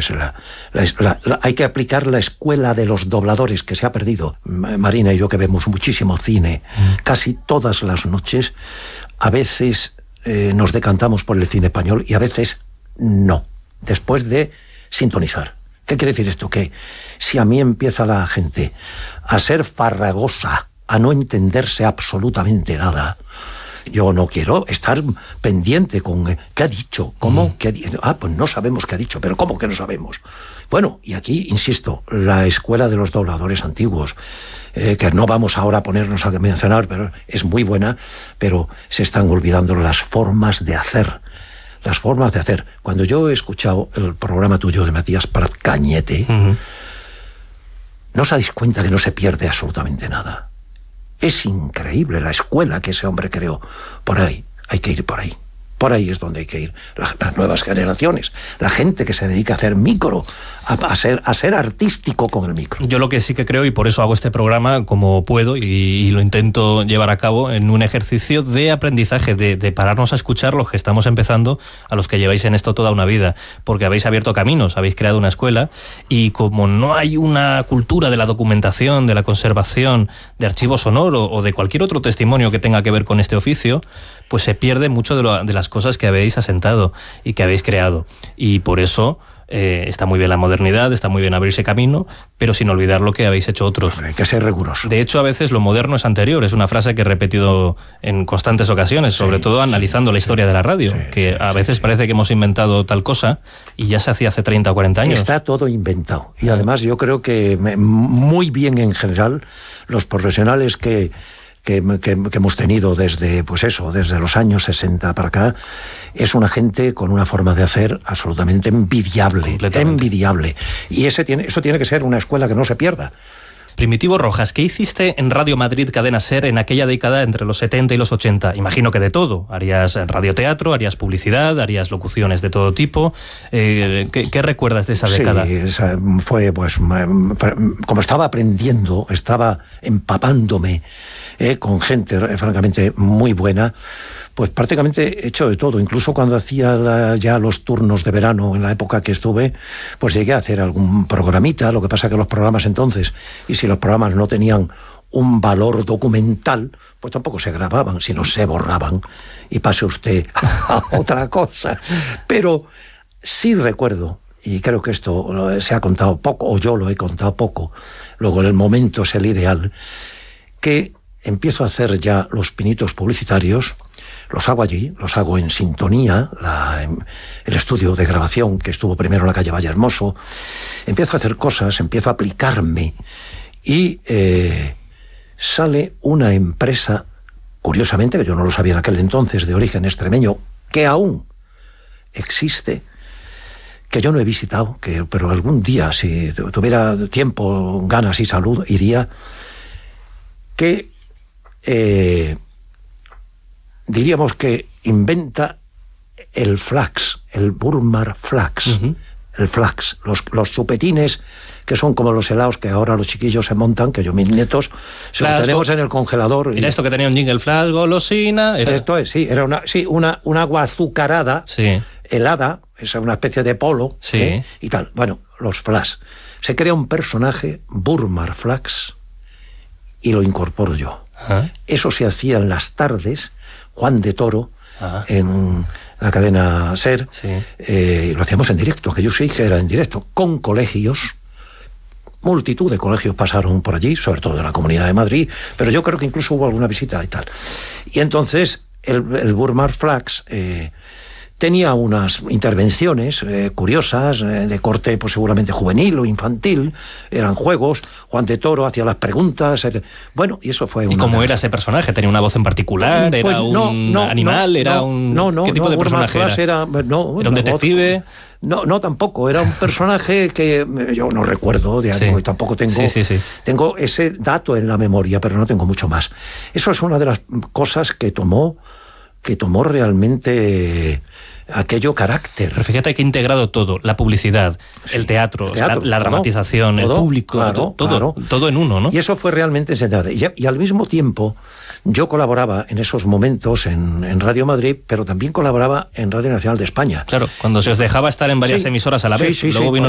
pues hay que aplicar la escuela de los dobladores que se ha perdido. Marina y yo, que vemos muchísimo cine, casi todas las noches, a veces nos decantamos por el cine español y a veces no, después de sintonizar. ¿Qué quiere decir esto? Que si a mí empieza la gente a ser farragosa, a no entenderse absolutamente nada, yo no quiero estar pendiente con ¿qué ha dicho? ¿Cómo? ¿Qué ha dicho? Pues no sabemos qué ha dicho, pero ¿cómo que no sabemos? Bueno, y aquí, insisto, la escuela de los dobladores antiguos, que no vamos ahora a ponernos a mencionar, pero es muy buena, pero se están olvidando las formas de hacer. Las formas de hacer. Cuando yo he escuchado el programa tuyo de Matías Prat Cañete, no os dais cuenta que no se pierde absolutamente nada. Es increíble la escuela que ese hombre creó. Por ahí, hay que ir por ahí. Por ahí es donde hay que ir. Las nuevas generaciones, la gente que se dedica a hacer micro, a ser artístico con el micro. Yo lo que sí que creo, y por eso hago este programa como puedo, y lo intento llevar a cabo en un ejercicio de aprendizaje, de pararnos a escuchar los que estamos empezando, a los que lleváis en esto toda una vida, porque habéis abierto caminos, habéis creado una escuela, y como no hay una cultura de la documentación, de la conservación, de archivo sonoro o de cualquier otro testimonio que tenga que ver con este oficio, pues se pierde mucho de las cosas que habéis asentado y que habéis creado. Y por eso está muy bien la modernidad, está muy bien abrirse camino, pero sin olvidar lo que habéis hecho otros. Hay que ser riguroso. De hecho, a veces lo moderno es anterior, es una frase que he repetido en constantes ocasiones, sobre todo analizando la historia de la radio, que a veces parece que hemos inventado tal cosa y ya se hacía hace 30 o 40 años. Está todo inventado. Y además yo creo que muy bien en general los profesionales que hemos tenido desde los años 60 para acá, es una gente con una forma de hacer absolutamente envidiable. Y eso tiene que ser una escuela que no se pierda. Primitivo Rojas, ¿qué hiciste en Radio Madrid Cadena SER en aquella década entre los 70 y los 80? Imagino que de todo. Harías radioteatro, harías publicidad, harías locuciones de todo tipo. ¿Qué recuerdas de esa década? Sí, fue como estaba aprendiendo, estaba empapándome con gente francamente muy buena, pues prácticamente he hecho de todo. Incluso cuando hacía ya los turnos de verano, en la época que estuve, pues llegué a hacer algún programita. Lo que pasa que los programas entonces, y si los programas no tenían un valor documental, pues tampoco se grababan, sino se borraban y pase usted a otra cosa. Pero sí recuerdo, y creo que esto se ha contado poco, o yo lo he contado poco, luego el momento es el ideal, que empiezo a hacer ya los pinitos publicitarios. Los hago allí, los hago en Sintonía, el estudio de grabación que estuvo primero en la calle Vallehermoso. Empiezo a hacer cosas, empiezo a aplicarme y sale una empresa, curiosamente, que yo no lo sabía en aquel entonces, de origen extremeño, que aún existe, que yo no he visitado, pero algún día, si tuviera tiempo, ganas y salud, iría, que diríamos que inventa el flax, el Burmar Flax, el flax, los chupetines que son como los helados que ahora los chiquillos se montan, que yo, mis nietos, se los tenemos en el congelador. Era esto que tenía un jingle, flash, golosina. Esto es, sí, era una agua azucarada, helada, es una especie de polo, y tal. Bueno, los flash. Se crea un personaje, Burmar Flax, y lo incorporo yo. Eso se hacía en las tardes, Juan de Toro, en la cadena SER, lo hacíamos en directo, que yo sí que era en directo, con colegios. Multitud de colegios pasaron por allí, sobre todo de la Comunidad de Madrid, pero yo creo que incluso hubo alguna visita y tal. Y entonces el Burmar Flax tenía unas intervenciones curiosas, de corte pues seguramente juvenil o infantil, eran juegos, Juan de Toro hacía las preguntas, bueno, y eso fue... ¿Y cómo era ese personaje? ¿Tenía una voz en particular? Pues ¿Era un animal? ¿Qué tipo de personaje era? ¿Era un detective? No, tampoco, era un personaje que yo no recuerdo, y tampoco tengo... Tengo ese dato en la memoria, pero no tengo mucho más. Eso es una de las cosas que tomó realmente... aquello carácter. Pero fíjate que ha integrado todo, la publicidad, el teatro, la dramatización, todo, el público, todo en uno, ¿no? Y eso fue realmente enseñable. Y al mismo tiempo, yo colaboraba en esos momentos en Radio Madrid, pero también colaboraba en Radio Nacional de España. Claro, cuando se os dejaba estar en varias emisoras a la vez, luego vino